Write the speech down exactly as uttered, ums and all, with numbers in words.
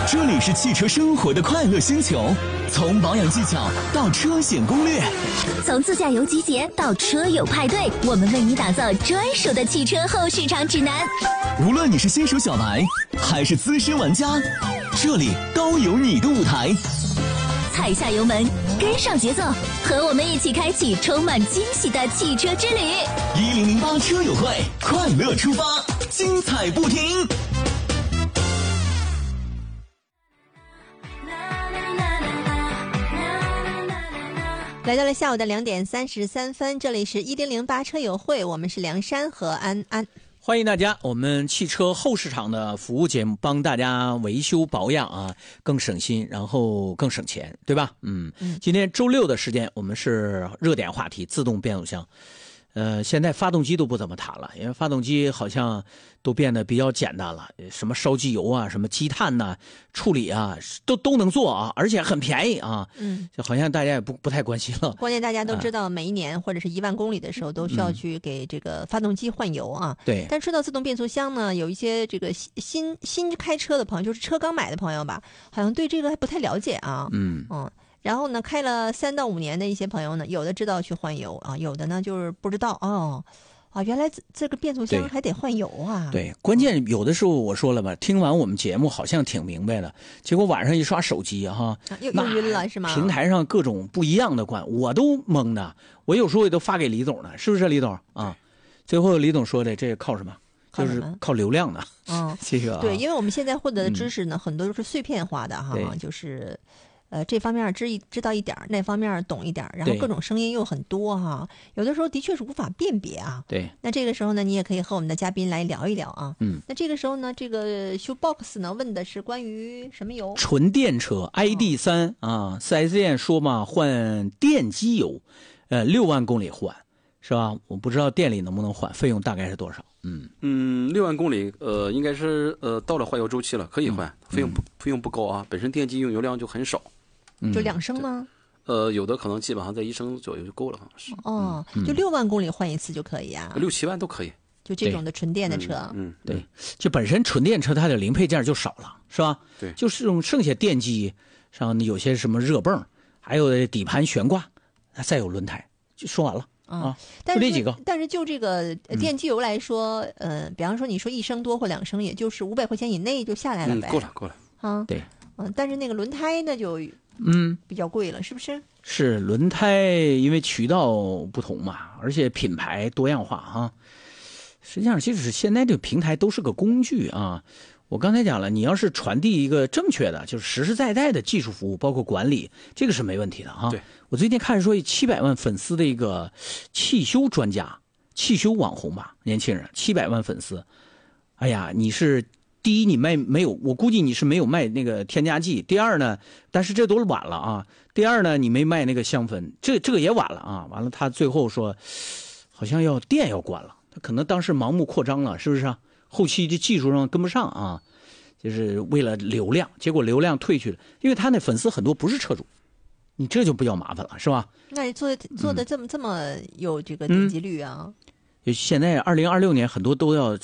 这里是汽车生活的快乐星球，从保养技巧到车险攻略， 从自驾游集结到车友派对，我们为你打造专属的汽车后市场指南。 无论你是新手小白还是资深玩家，这里都有你的舞台。 踩下油门，跟上节奏，和我们一起开启充满惊喜的汽车之旅。 一零零八车友会，快乐出发，精彩不停。 来到了下午的两点三十三分，这里是一零零八车友会，我们是梁山和安安。 欢迎大家，我们汽车后市场的服务节目，帮大家维修保养啊，更省心，然后更省钱，对吧？嗯，嗯今天周六的时间，我们是热点话题自动变速箱。呃，现在发动机都不怎么谈了，因为发动机好像都变得比较简单了，什么烧机油啊，什么积碳呐、啊，处理啊，都都能做啊，而且很便宜啊。嗯，就好像大家也不不太关心了。 关键大家都知道，每一年或者是一万公里的时候，都需要去给这个发动机换油啊。 嗯、对。 但说到自动变速箱呢，有一些这个新新开车的朋友，就是车刚买的朋友吧，好像对这个还不太了解啊。嗯嗯。然后呢，开了三到五年的一些朋友呢，有的知道去换油啊，有的呢就是不知道哦，啊，原来这个变速箱还得换油啊。 对，关键有的时候我说了吧，听完我们节目好像挺明白的，结果晚上一刷手机哈， 啊、又又晕了是吗？ 平台上各种不一样的观，我都懵的，我有时候也都发给李总了，是不是李总啊？最后李总说的，这靠什么？就是靠流量的。嗯，这个、啊、 对，因为我们现在获得的知识呢，嗯、很多都是碎片化的哈，就是。呃，这方面知一知道一点，那方面懂一点，然后各种声音又很多哈，有的时候的确是无法辨别啊。 对， 那这个时候呢，你也可以和我们的嘉宾来聊一聊啊。嗯，那这个时候呢，这个修 box 呢问的是关于什么油？ 纯电车 I D 三、哦、啊 ，四 S 店说嘛，换电机油，呃，六万公里换，是吧？我不知道店里能不能换，费用大概是多少？嗯嗯，六万公里，呃，应该是呃到了换油周期了，可以换，嗯、费用不费用不高啊，本身电机用油量就很少。 就两升吗？ 呃，有的可能基本上在一升左右就够了，好像是。 哦，嗯、就六万公里换一次就可以啊？ 六七万都可以。 就这种的纯电的车， 嗯，嗯对，就本身纯电车它的零配件就少了，是吧？ 对， 就是用剩下电机上有些什么热泵，还有底盘悬挂，再有轮胎，就说完了。嗯、啊， 但是就这几个。 但是就这个电机油来说，嗯、呃，比方说你说一升多或两升，也就是五百块钱以内就下来了呗。 嗯，够了，够了。 啊， 对， 嗯，但是那个轮胎呢就。 嗯， 比较贵了，是不是？ 是轮胎，因为渠道不同嘛，而且品牌多样化哈。实际上，其实现在这个平台都是个工具啊。我刚才讲了，你要是传递一个正确的，就是实实在在的技术服务，包括管理，这个是没问题的哈。 对， 我最近看说七百万粉丝的一个汽修专家、汽修网红吧，年轻人七百万粉丝。哎呀，你是。第一，你卖没有，我估计你是没有卖那个添加剂。第二呢，但是这都晚了啊。第二呢，你没卖那个香氛，这这个也晚了啊。完了，他最后说，好像要店要关了，他可能当时盲目扩张了，是不是啊？后期的技术上跟不上啊，就是为了流量，结果流量退去了，因为他那粉丝很多不是车主，你这就比较麻烦了，是吧？ 那你做做的这么、嗯、这么有这个点击率啊？ 现在二零二六年很多都要。